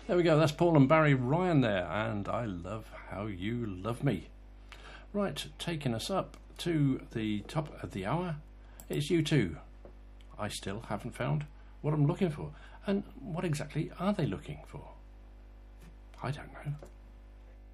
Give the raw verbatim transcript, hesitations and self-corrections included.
There we go, that's Paul and Barry Ryan there, and I Love How You Love Me. Right, taking us up to the top of the hour, it's U two. I still haven't found what I'm looking for. And what exactly are they looking for? I don't know.